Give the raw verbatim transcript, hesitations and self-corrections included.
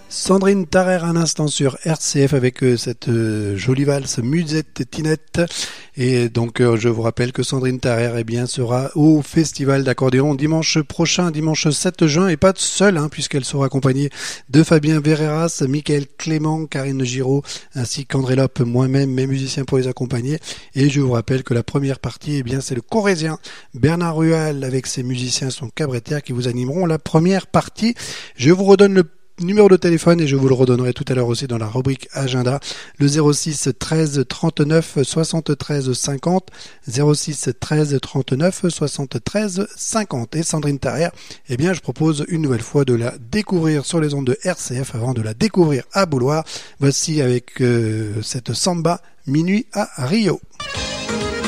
Sandrine Tarrer un instant sur R C F avec euh, cette euh, jolie valse Musette Tinette. Et donc euh, je vous rappelle que Sandrine Tarrer eh bien, sera au Festival d'accordéon dimanche prochain, dimanche sept juin, et pas seule hein, puisqu'elle sera accompagnée de Fabien Verreras, Michael Clément, Karine Giraud ainsi qu'André Lope, moi-même, mes musiciens pour les accompagner. Et je vous rappelle que la première partie eh bien, c'est le Corrézien Bernard Rual avec ses musiciens, son cabretière qui vous animeront la première partie. Je vous redonne le numéro de téléphone et je vous le redonnerai tout à l'heure aussi dans la rubrique agenda, le zéro six treize trente-neuf soixante-treize cinquante, zéro six treize trente-neuf soixante-treize cinquante. Et Sandrine Tarrer, eh bien je propose une nouvelle fois de la découvrir sur les ondes de R C F avant de la découvrir à Bouloir. Voici avec euh, cette samba Minuit à Rio.